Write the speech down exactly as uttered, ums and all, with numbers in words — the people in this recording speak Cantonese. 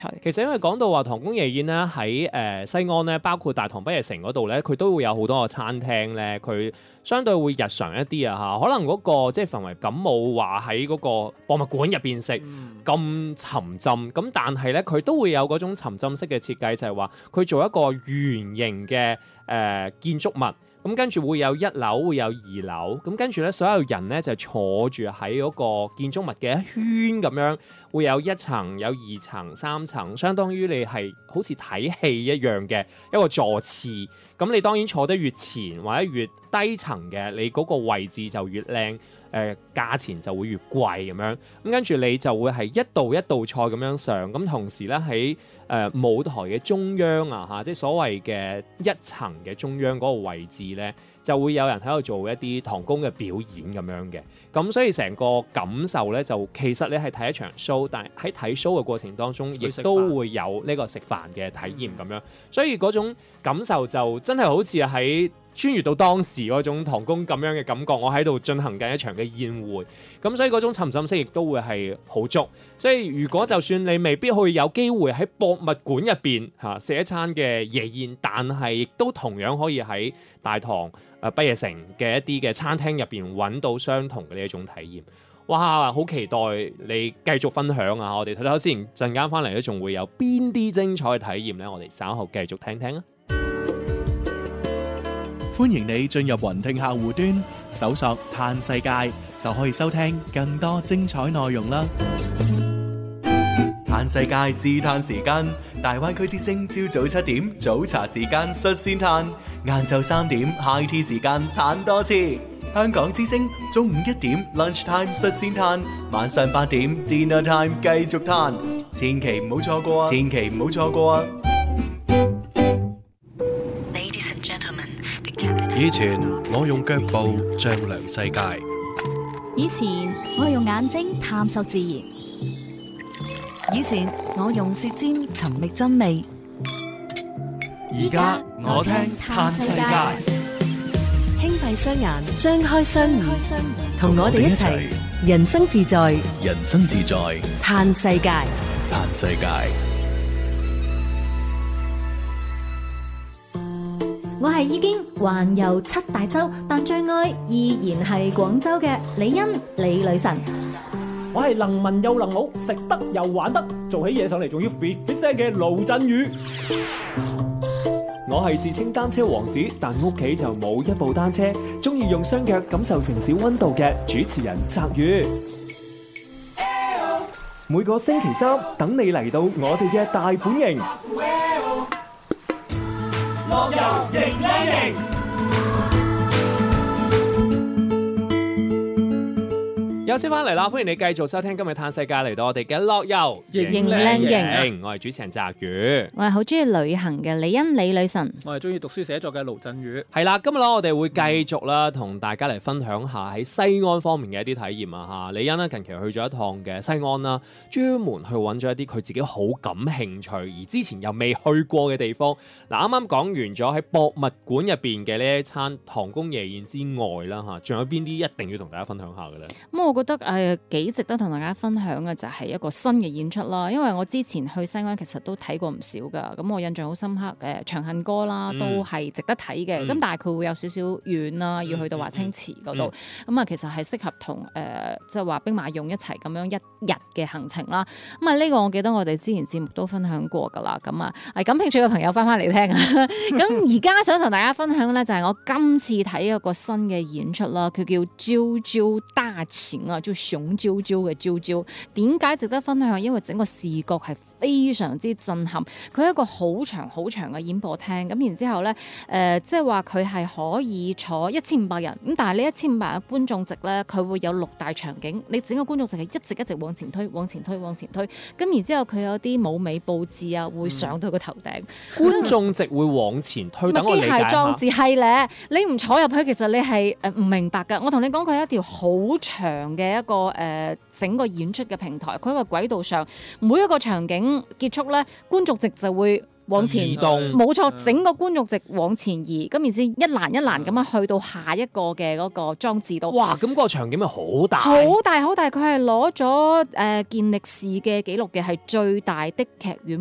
其實因為講到話唐宮夜宴咧，喺誒西安咧，包括大唐不夜城嗰度咧，佢都會有好多個餐廳咧，佢相對會日常一啲啊嚇。可能嗰、嗰個即係氛圍感冇話喺嗰個博物館入邊食咁沉浸，咁但係咧佢都會有嗰種沉浸式嘅設計，就係話佢做一個圓形嘅誒、呃、建築物。咁跟住會有一樓，會有二樓，咁跟住咧，所有人咧就坐住喺嗰個建築物嘅一圈咁樣，會有一層、有二層、三層，相當於你係好似睇戲一樣嘅一個座次。咁你當然坐得越前或者越低層嘅，你嗰個位置就越靚，誒、呃、價錢就會越貴咁樣。咁跟住你就會係一道一道菜咁樣上，咁同時咧喺誒舞台嘅中央啊嚇，即係所謂嘅一層嘅中央嗰個位置咧，就會有人喺度做一啲唐宮嘅表演咁樣嘅。咁所以成個感受咧，就其實你係睇一場 show， 但係喺睇 show 嘅過程當中，亦都會有呢個食飯嘅體驗咁樣。所以嗰種感受就真係好似喺穿越到當時嗰種唐宮咁樣嘅感覺，我喺度進行緊一場嘅宴會，咁所以嗰種沉浸式亦都會係好足。所以如果就算你未必會有機會喺博物館入邊嚇食一餐嘅夜宴，但係亦都同樣可以喺大唐誒不夜城嘅一啲嘅餐廳入邊揾到相同嘅呢一種體驗。哇！好期待你繼續分享啊！我哋睇睇先，陣間翻嚟咧仲會有邊啲精彩嘅體驗咧？我哋稍後繼續聽聽啊！ 歡迎你進入雲聽客戶端，搜索嘆世界就可以收聽更多精彩內容啦！嘆世界自嘆時間，大灣區之聲朝早七點早茶時間率先嘆，晏晝三點 high tea 時間嘆多次。香港之聲中午一點 lunch time 率先嘆，晚上八點 dinner time 繼續嘆，千祈唔好錯過，千祈唔好錯過啊！ 以前我用腳步丈量世界， 以前我用眼睛探索自然， 以前我用舌尖尋覓真味， 而家我聽嘆世界。 輕閉雙眼，張開雙耳，同我哋一齊人生自在， 人生自在， 嘆世界， 嘆世界。 我係已經環遊七大洲，但最愛依然係廣州嘅李欣李女神。 我係能文又能武，食得又玩得，做起嘢上嚟仲要 fit fit 聲嘅盧振宇。我係自稱單車王子，但屋企就冇一部單車，中意用雙腳感受城市溫度嘅主持人澤宇。每個星期三等你嚟到我哋嘅大本營。樂遊迎靚營， 有先翻嚟啦！歡迎你繼續收聽今日嘆世界，嚟到我哋嘅樂遊迎靚營。 我係主持人澤宇， 我係好中意旅行嘅李欣李女神， 我係中意讀書寫作嘅盧振宇。 係啦，今日咧我哋會繼續啦，同大家嚟分享下喺西安方面嘅一啲體驗啊嚇。李欣咧近期去咗一趟嘅西安啦，專門去揾咗一啲佢自己好感興趣而之前又未去過嘅地方。嗱，啱啱講完咗喺博物館入邊嘅呢一餐唐宮夜宴之外啦嚇，仲有邊啲一定要同大家分享下嘅咧？ 咁我覺得誒幾、呃、值得同大家分享嘅就係一個新嘅演出啦，因為我之前去西安其實都睇過唔少噶，咁我印象好深刻誒、呃、長恨歌啦，都係值得睇嘅。咁、嗯、但係佢會有少少遠啦，要去到華清池嗰度，咁啊、嗯嗯、其實係適合同誒即係話兵馬俑一齊咁樣一日嘅行程啦。咁啊呢個我記得我哋之前節目都分享過噶啦，咁啊誒感興趣嘅朋友翻翻嚟聽啊。咁而家想同大家分享咧就係我今次睇一個新嘅演出啦，佢叫朝朝大情啊，叫熊朝朝嘅朝朝。點解值得分享？因為整個視覺係非常之震撼。佢係一個好長好長嘅演播廳，咁然之後咧，誒、呃，即係話佢係可以坐一千五百人，咁但係呢一千五百人嘅觀眾席咧，佢會有六大場景，你整個觀眾席係一直一直往前推、往前推、往前推，咁然之後佢有啲舞美佈置啊，會上到佢個頭頂。 嗯、觀眾席會往前推，等我理解下。 機械裝置係咧，你唔坐入去，其實你係誒唔明白㗎。我同你講，佢係一條好長嘅一個誒、呃、整個演出嘅平台，佢喺個軌道上，每一個場景結束咧，觀眾席就會往前移動冇錯，整個觀眾席往前移，咁然之一欄一欄咁樣去到下一個嘅嗰個裝置度。 哇！咁嗰個場景咪好大， 好大好大，佢係攞咗誒健力士嘅紀錄嘅，係最大的劇院